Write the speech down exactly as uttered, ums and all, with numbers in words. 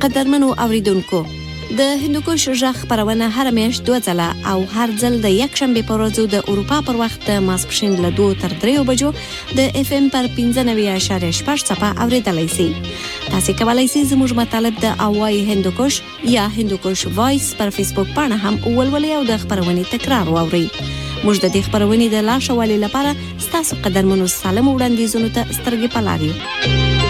قدرمنو اوریدونکو، د هندوکش ژغ خپرونه هر میاشت دوه ځله او هر ځل د یک شنبې په ورځو د اروپا پر وخت د ماسپښین له دوو تر دریو بجو د اف ام پر پنځه نوي اعشاریه شپږ څپه اوریدلی سئ. تاسې کولی سئ زموږ مطالب د اوای هندوکش یا هندوکش وایس پر فیسبوک پاڼه هم ولولئ او د خپرونې تکرار واورئ. موږ د دې خپرونې د لا ښه والي لپاره ستاسو قدرمنو سالم وړاندیزونو ته سترګې په لار یو.